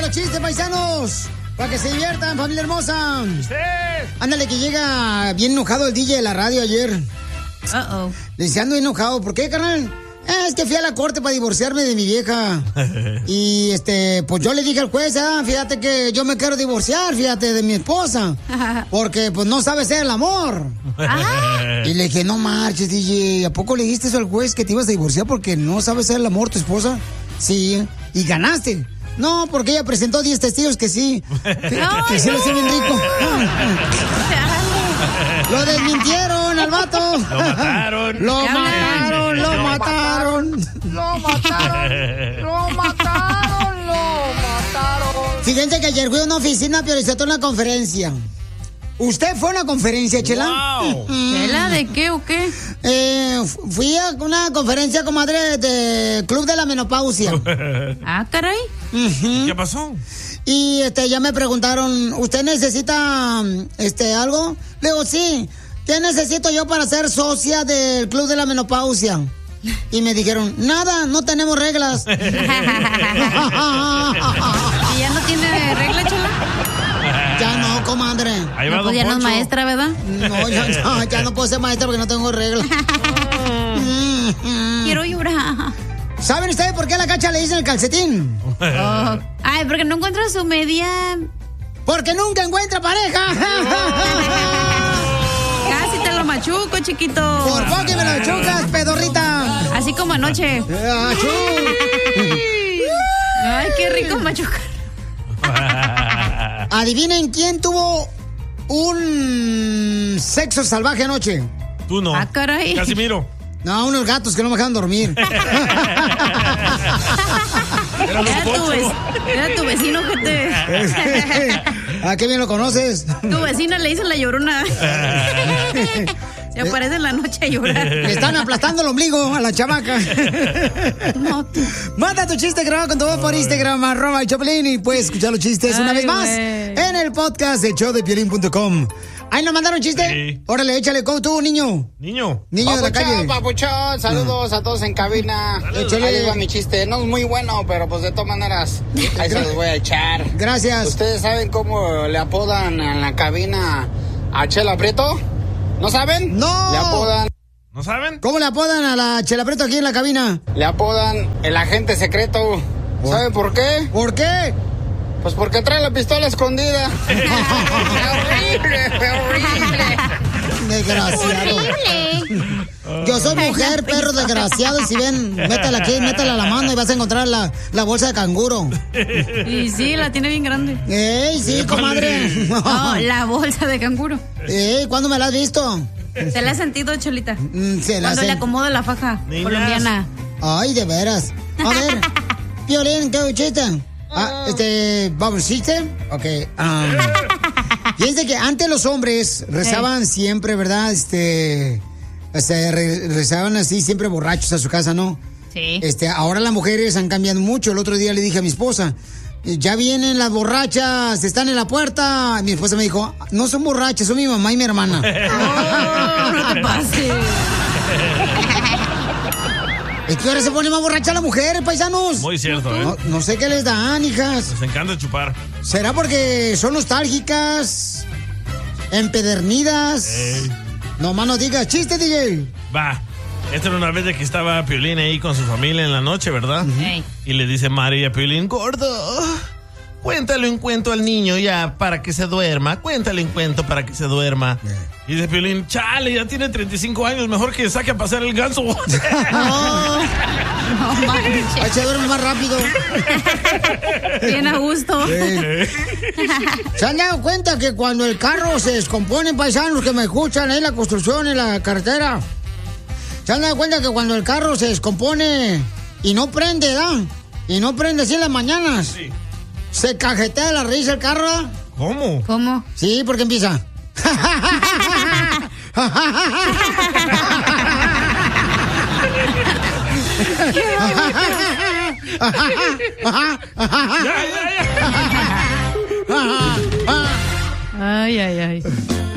los chistes, paisanos. Para que se diviertan, familia hermosa. ¡Sí! Ándale, que llega bien enojado el DJ de la radio ayer. Uh-oh. Le dice, ando enojado. ¿Por qué, carnal? Es que fui a la corte para divorciarme de mi vieja. Y, pues yo le dije al juez, fíjate que yo me quiero divorciar, fíjate, de mi esposa. Porque, pues, no sabe ser el amor. Y le dije, no marches, DJ. ¿A poco le dijiste eso al juez que te ibas a divorciar porque no sabe ser el amor tu esposa? Sí. ¿Y ganaste? No, porque ella presentó 10 testigos que sí. Que sí lo hacía bien rico. Lo desmintieron al vato. Lo mataron. Lo mataron, lo mataron. Lo mataron. Lo mataron. Lo mataron. Fíjense que ayer fui a una oficina, pero hizo una conferencia. ¿Usted fue a una conferencia, Chela? Wow. ¿Chela de qué o qué? Fui a una conferencia, comadre, de Club de la Menopausia. Ah, caray. ¿Qué pasó? Y ya me preguntaron, ¿usted necesita algo? Le digo, sí. ¿Qué necesito yo para ser socia del Club de la Menopausia? Y me dijeron, nada, no tenemos reglas. ¿Y ya no tiene regla, Chela? Ya no, comadre. Ahí va No, Don pues ya no es Poncho. maestra, ¿verdad? No, ya no puedo ser maestra porque no tengo reglas. Quiero llorar. ¿Saben ustedes por qué a la Cacha le dicen el calcetín? Oh. Ay, porque no encuentra su media. Porque nunca encuentra pareja. Casi te lo machuco, chiquito. Por poco que me lo chocas, pedorrita. Así como anoche. Achú. Ay, qué rico machucar. Adivinen quién tuvo un sexo salvaje anoche. Tú no. Ah, caray. Casimiro. No, unos gatos que no me dejaban dormir. Era Don Poncho. Era tu vecino, gente. ¿A qué bien lo conoces? Tu vecina le hizo la llorona. Se aparece en la noche a llorar. Le están aplastando el ombligo a la chamaca. No, tú. Manda tu chiste grabado con tu voz por Instagram, @el_Choplin, y puedes escuchar los chistes una Ay, vez más güey. en el podcast de showdepiolín.com. Ahí nos mandaron chiste. Sí. Órale, échale, ¿cómo tú, niño? Niño. Niño de la calle. Papuchón, saludos a todos en cabina. Échale. Ahí les va mi chiste. No es muy bueno, pero pues de todas maneras, ahí se los voy a echar. Gracias. ¿Ustedes saben cómo le apodan en la cabina a Chela Prieto? ¿No saben? No. ¿No saben? ¿Cómo le apodan a la Chela Prieto aquí en la cabina? Le apodan el agente secreto. ¿Saben por qué? ¿Por qué? Pues porque trae la pistola escondida. horrible. Desgraciado. Yo soy mujer, perro desgraciado. Y si ven, métela aquí, métela a la mano y vas a encontrar la bolsa de canguro. Y sí, la tiene bien grande. ¡Ey, sí, comadre! No, la bolsa de canguro. ¡Ey, ¿cuándo me la has visto? ¿Se la ha sentido, Cholita? Se la Cuando le hacen. acomoda la faja Niñas. colombiana. Ay, de veras. A ver, Piolín, ¿qué chiste? ¿Vamos, chiste? Ok. Fíjense que antes los hombres rezaban siempre, ¿verdad? Rezaban así, siempre borrachos a su casa, ¿no? Sí. Ahora las mujeres han cambiado mucho. El otro día le dije a mi esposa, ya vienen las borrachas, están en la puerta. Mi esposa me dijo, no son borrachas, son mi mamá y mi hermana. Oh, no te pases. Es que ahora se pone más borracha la mujer, paisanos. Muy cierto, ¿eh? No sé qué les dan, hijas. Les encanta chupar. ¿Será porque son nostálgicas? ¿Empedernidas? No más no digas, chiste, DJ. Va. Esta era una vez de que estaba Piolín ahí con su familia en la noche, ¿verdad? Ey. Y le dice María a Piolín, gordo, cuéntale un cuento al niño ya para que se duerma. Cuéntale un cuento para que se duerma. Y dice Piolín, chale, ya tiene 35 años, mejor que saque a pasear el ganso. No manches. Ay, se duerme más rápido. Bien a gusto. ¿Se han dado cuenta que cuando el carro se descompone, paisanos que me escuchan ahí en la construcción, en la carretera? ¿Se han dado cuenta que cuando el carro se descompone y no prende, ¿da? Y no prende así en las mañanas. Sí. Se cajetea la raíz el carro, ¿da? ¿Cómo? ¿Cómo? Sí, porque empieza. Ya. Ay, ay, ay.